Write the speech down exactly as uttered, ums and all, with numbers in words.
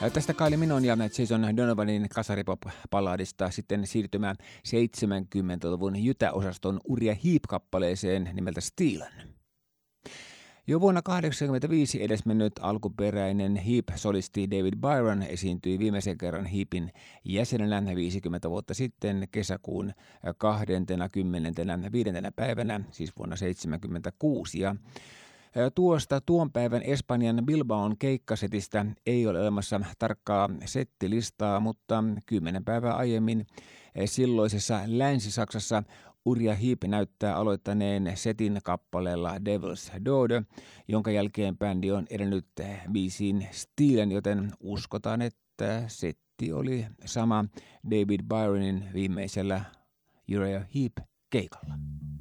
Tästä Kylie Minogue ja Jason Donovanin kasaripop-palladista sitten siirtymään seitsemänkymmentäluvun Utah-osaston Uriah Heep-kappaleeseen nimeltä Stealin. Jo vuonna tuhatyhdeksänsataakahdeksankymmentäviisi edesmennyt alkuperäinen Heep-solisti David Byron esiintyi viimeisen kerran Heepin jäsenenä viisikymmentä vuotta sitten kesäkuun kahdeskymmenesviides päivänä, siis vuonna seitsemänkymmentäkuusi. Ja tuosta tuon päivän Espanjan Bilbaon keikkasetistä ei ole olemassa tarkkaa settilistaa, mutta kymmenen päivää aiemmin silloisessa Länsi-Saksassa Uriah Heep näyttää aloittaneen setin kappaleella Devil's Daughter, jonka jälkeen bändi on edennyt biisiin Stealin, joten uskotaan, että setti oli sama David Byronin viimeisellä Uriah Heep keikalla.